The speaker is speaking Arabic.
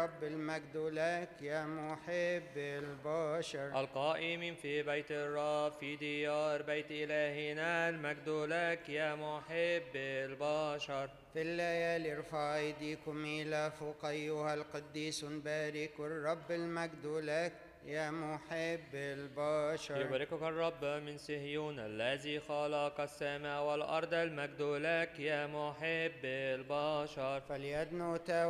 الرب المجد لك يا محب البشر. القائمين في بيت الرب في ديار بيت إلهنا المجد لك يا محب البشر. في الليالي ارفع أيديكم إلى فوق أيها القديسون باركوا الرب المجد لك يا محب البشر. يباركك الرب من صهيون الذي خلق السماء والأرض المجد لك يا محب البشر. فليدنو